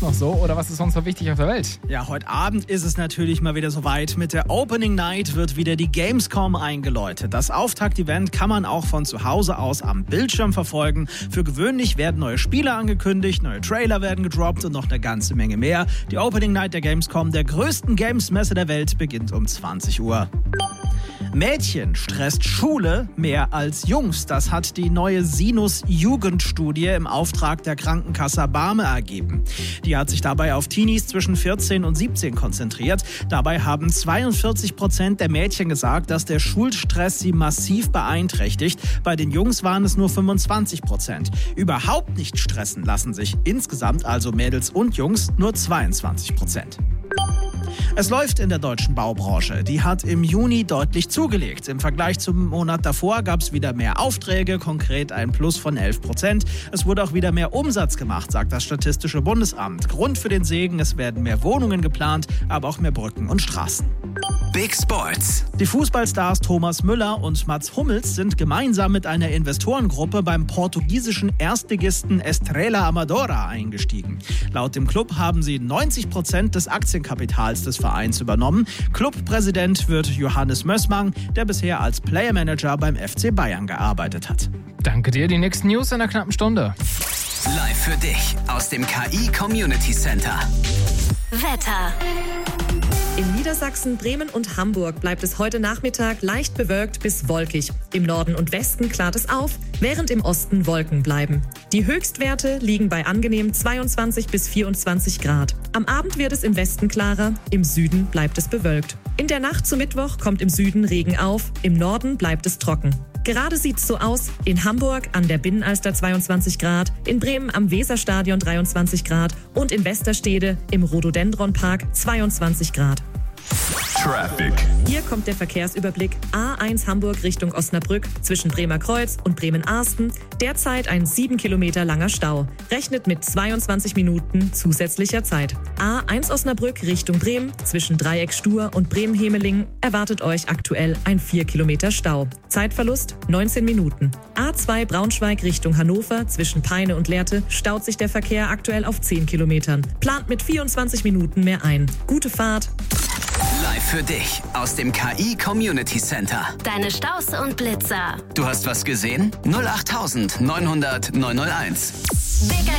sonst noch so oder was ist sonst noch wichtig auf der Welt? Ja, heute Abend ist es natürlich mal wieder soweit. Mit der Opening Night wird wieder die Gamescom eingeläutet. Das Auftakt-Event kann man auch von zu Hause aus am Bildschirm verfolgen. Für gewöhnlich werden neue Spiele angekündigt, neue Trailer werden gedroppt und noch eine ganze Menge mehr. Die Opening Night der Gamescom, der größten Games-Messe der Welt, beginnt um 20 Uhr. Mädchen stresst Schule mehr als Jungs. Das hat die neue Sinus-Jugendstudie im Auftrag der Krankenkasse BAME ergeben. Die hat sich dabei auf Teenies zwischen 14 und 17 konzentriert. Dabei haben 42% der Mädchen gesagt, dass der Schulstress sie massiv beeinträchtigt. Bei den Jungs waren es nur 25%. Überhaupt nicht stressen lassen sich insgesamt, also Mädels und Jungs, nur 22%. Es läuft in der deutschen Baubranche. Die hat im Juni deutlich zugelegt. Im Vergleich zum Monat davor gab es wieder mehr Aufträge, konkret ein Plus von 11%. Es wurde auch wieder mehr Umsatz gemacht, sagt das Statistische Bundesamt. Grund für den Segen, es werden mehr Wohnungen geplant, aber auch mehr Brücken und Straßen. Big Sports. Die Fußballstars Thomas Müller und Mats Hummels sind gemeinsam mit einer Investorengruppe beim portugiesischen Erstligisten Estrela Amadora eingestiegen. Laut dem Club haben sie 90% des Aktienkapitals des Vereins übernommen. Clubpräsident wird Johannes Mössmann, der bisher als Playermanager beim FC Bayern gearbeitet hat. Danke dir, die nächsten News in einer knappen Stunde. Live für dich aus dem KI Community Center. Wetter. In Niedersachsen, Bremen und Hamburg bleibt es heute Nachmittag leicht bewölkt bis wolkig. Im Norden und Westen klart es auf, während im Osten Wolken bleiben. Die Höchstwerte liegen bei angenehm 22 bis 24 Grad. Am Abend wird es im Westen klarer, im Süden bleibt es bewölkt. In der Nacht zu Mittwoch kommt im Süden Regen auf, im Norden bleibt es trocken. Gerade sieht's so aus: in Hamburg an der Binnenalster 22 Grad, in Bremen am Weserstadion 23 Grad und in Westerstede im Rhododendronpark 22 Grad. Traffic. Hier kommt der Verkehrsüberblick. A1 Hamburg Richtung Osnabrück zwischen Bremer Kreuz und Bremen-Arsten. Derzeit ein 7 Kilometer langer Stau. Rechnet mit 22 Minuten zusätzlicher Zeit. A1 Osnabrück Richtung Bremen zwischen Dreieck Stur und Bremen-Hemeling erwartet euch aktuell ein 4 Kilometer Stau. Zeitverlust 19 Minuten. A2 Braunschweig Richtung Hannover zwischen Peine und Lehrte staut sich der Verkehr aktuell auf 10 Kilometern. Plant mit 24 Minuten mehr ein. Gute Fahrt. Live für dich aus dem KI Community Center. Deine Staus und Blitzer. Du hast was gesehen? 08900 901. Big